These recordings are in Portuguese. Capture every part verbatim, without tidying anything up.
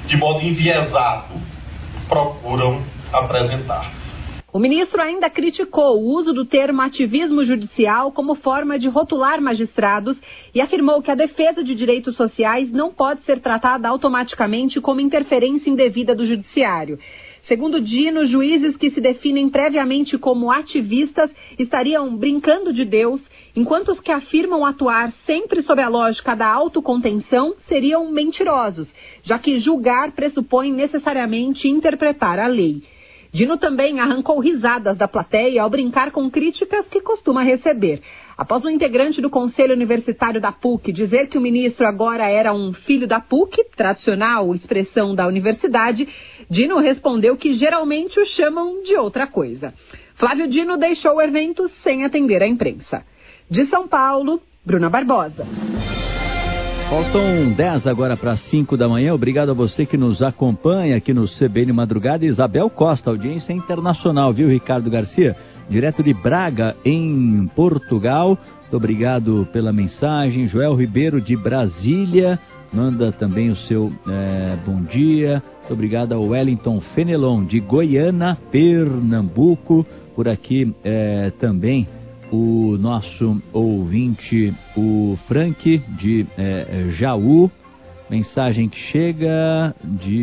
de modo enviesado, procuram apresentar. O ministro ainda criticou o uso do termo ativismo judicial como forma de rotular magistrados e afirmou que a defesa de direitos sociais não pode ser tratada automaticamente como interferência indevida do judiciário. Segundo Dino, juízes que se definem previamente como ativistas estariam brincando de Deus, enquanto os que afirmam atuar sempre sob a lógica da autocontenção seriam mentirosos, já que julgar pressupõe necessariamente interpretar a lei. Dino também arrancou risadas da plateia ao brincar com críticas que costuma receber. Após um integrante do Conselho Universitário da P U C dizer que o ministro agora era um filho da P U C, tradicional expressão da universidade, Dino respondeu que geralmente o chamam de outra coisa. Flávio Dino deixou o evento sem atender à imprensa. De São Paulo, Bruna Barbosa. Faltam dez agora para cinco da manhã. Obrigado a você que nos acompanha aqui no C B N Madrugada. Isabel Costa, audiência internacional, viu, Ricardo Garcia? Direto de Braga, em Portugal. Muito obrigado pela mensagem. Joel Ribeiro, de Brasília, manda também o seu é, bom dia. Muito obrigado ao Wellington Fenelon, de Goiânia, Pernambuco. Por aqui é, também o nosso ouvinte, o Frank, de é, Jaú. Mensagem que chega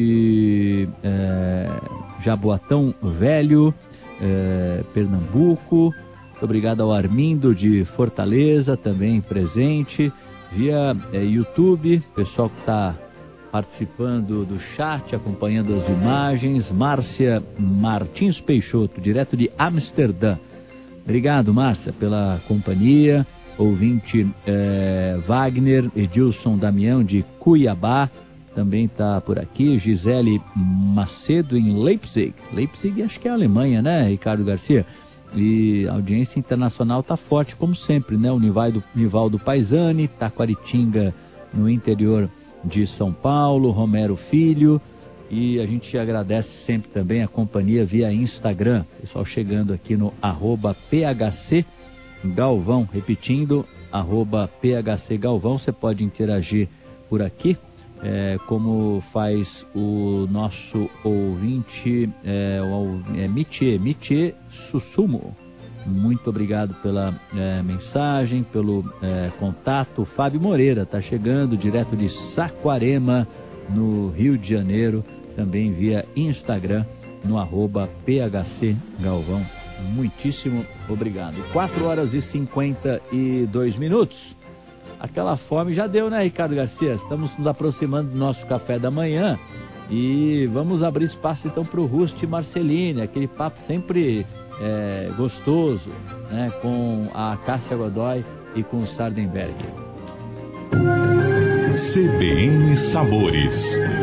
de é, Jaboatão Velho, é, Pernambuco. Muito obrigado ao Armindo, de Fortaleza, também presente. Via é, YouTube, pessoal que está participando do chat, acompanhando as imagens. Márcia Martins Peixoto, direto de Amsterdã. Obrigado, Márcia, pela companhia. Ouvinte é, Wagner Edilson Damião, de Cuiabá, também está por aqui. Gisele Macedo, em Leipzig. Leipzig acho que é a Alemanha, né, Ricardo Garcia? E a audiência internacional está forte, como sempre, né? O Nivaldo, Nivaldo Paisani, Taquaritinga, no interior de São Paulo, Romero Filho. E a gente agradece sempre também a companhia via Instagram. Pessoal chegando aqui no arroba P H C Galvão. Repetindo, arroba P H C Galvão. Você pode interagir por aqui, é, como faz o nosso ouvinte, é, o é, Mitie, Mitie Sussumo. Muito obrigado pela é, mensagem, pelo é, contato. Fábio Moreira está chegando direto de Saquarema, no Rio de Janeiro, também via Instagram, no arroba P H C Galvão. Muitíssimo obrigado. quatro horas e cinquenta e dois minutos. Aquela fome já deu, né, Ricardo Garcia? Estamos nos aproximando do nosso café da manhã e vamos abrir espaço então para o Rust Marceline, aquele papo sempre é, gostoso, né, com a Cássia Godoy e com o Sardenberg. C B N Sabores.